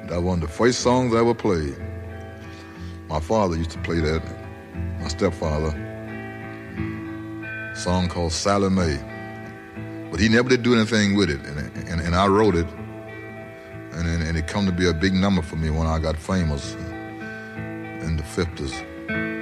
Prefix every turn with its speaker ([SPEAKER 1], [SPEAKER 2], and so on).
[SPEAKER 1] That was one of the first songs I ever played. My father used to play that, my stepfather, a song called Sally Mae. But he never did do anything with it, and I wrote it, and it come to be a big number for me when I got famous in the 50s.